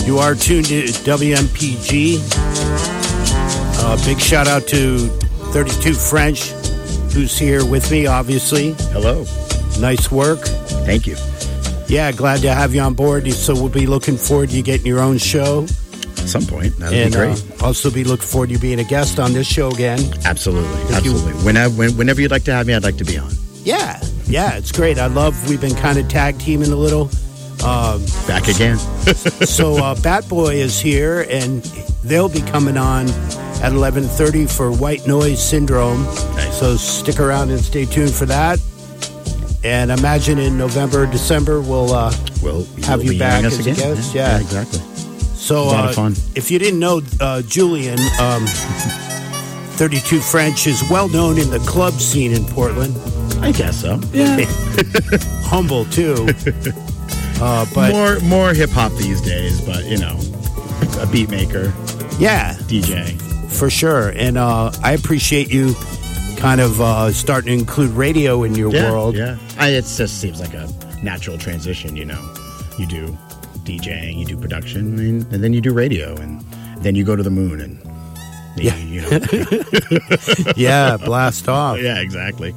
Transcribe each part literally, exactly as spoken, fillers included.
You are tuned to W M P G. Uh, big shout out to thirty-two French, who's here with me, obviously. Hello. Nice work. Thank you. Yeah, glad to have you on board. So we'll be looking forward to you getting your own show. At some point. That would and, be great. Uh, also be looking forward to you being a guest on this show again. Absolutely. Absolutely. You, whenever, when, whenever you'd like to have me, I'd like to be on. Yeah. Yeah, it's great. I love, we've been kind of tag teaming a little. Um, Back again. so uh, Bat Boy is here, and they'll be coming on at eleven thirty for White Noise Syndrome. Nice. So stick around and stay tuned for that. And imagine in November, December, we'll, uh, we'll have you back as again. a guest. Yeah, Yeah, yeah exactly. So a lot uh, of fun. If you didn't know, uh, Julian, um, thirty-two French is well known in the club scene in Portland. I guess so. Yeah. Humble, too. Uh, but more more hip hop these days, but you know, a beat maker, yeah, D J for sure. And uh, I appreciate you kind of uh, starting to include radio in your yeah, world. Yeah, I, it just seems like a natural transition. You know, you do DJing, you do production, and, and then you do radio, and then you go to the moon, and maybe, yeah, you know, yeah, blast off. Yeah, exactly.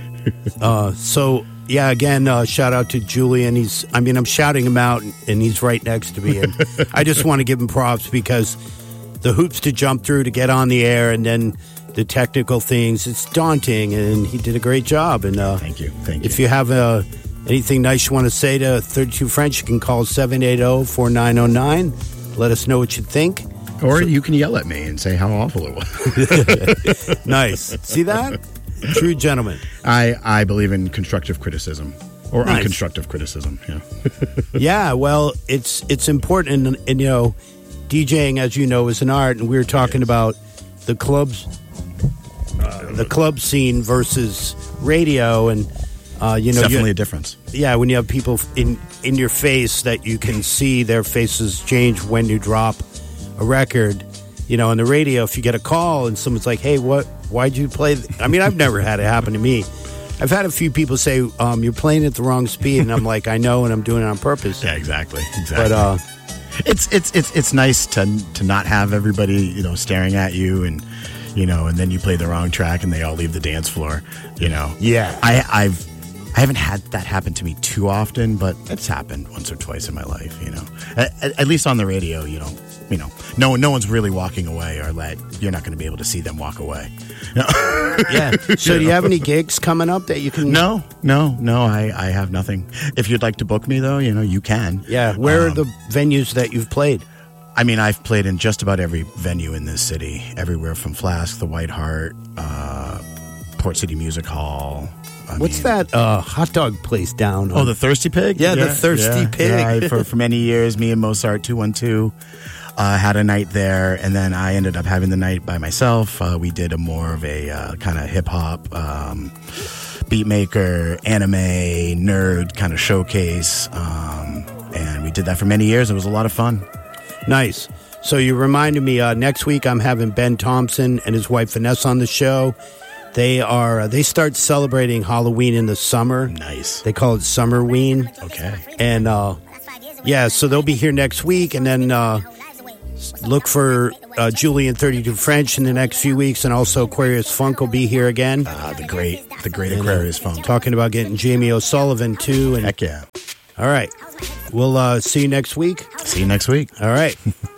uh, so. Yeah, again, uh, shout out to Julian. He's, I mean, I'm shouting him out, and he's right next to me. And I just want to give him props because the hoops to jump through to get on the air and then the technical things, it's daunting, and he did a great job. And uh, Thank you. Thank you. If you have uh, anything nice you want to say to thirty-two French, you can call seven eight zero, four nine zero nine. Let us know what you think. Or so, you can yell at me and say how awful it was. Nice. See that? True gentleman. I, I believe in constructive criticism or nice. unconstructive criticism. Yeah. Yeah. Well, it's it's important, and, and you know, DJing, as you know, is an art, and we were talking about the clubs, uh, the club scene versus radio, and uh, you know, it's definitely you, a difference. Yeah, when you have people in in your face that you can see their faces change when you drop a record. You know, on the radio, if you get a call and someone's like, "Hey, what? Why'd you play?" Th-? I mean, I've never had it happen to me. I've had a few people say, um, "You're playing at the wrong speed," and I'm like, "I know, and I'm doing it on purpose." Yeah, exactly, exactly. But uh, it's it's it's it's nice to to not have everybody, you know, staring at you, and you know, and then you play the wrong track and they all leave the dance floor. You know, yeah. I I've. I haven't had that happen to me too often, but it's happened once or twice in my life, you know. At, at least on the radio, you know, you know, no, no one's really walking away, or let you're not going to be able to see them walk away. No. Yeah. So, you do you have any gigs coming up that you can? No, no, no. I, I have nothing. If you'd like to book me, though, you know, you can. Yeah. Where um, are the venues that you've played? I mean, I've played in just about every venue in this city, everywhere from Flask, the White Hart, uh, Port City Music Hall. I What's mean, that uh, hot dog place down on? Oh, the Thirsty Pig? Yeah, yeah the Thirsty yeah, Pig. Yeah, for, for many years, me and Mozart two one two uh, had a night there, and then I ended up having the night by myself. Uh, we did a more of a uh, kind of hip-hop, um, beat maker, anime, nerd kind of showcase, um, and we did that for many years. It was a lot of fun. Nice. So you reminded me, uh, next week I'm having Ben Thompson and his wife Vanessa on the show. They are. Uh, they start celebrating Halloween in the summer. Nice. They call it Summerween. Okay. And uh, yeah, so they'll be here next week, and then uh, look for uh, Julian thirty-two French in the next few weeks, and also Aquarius Funk will be here again. Ah, uh, the great, the great and, Aquarius uh, Funk. Talking about getting Jamie O'Sullivan too. And heck yeah. All right. We'll uh, see you next week. See you next week. All right.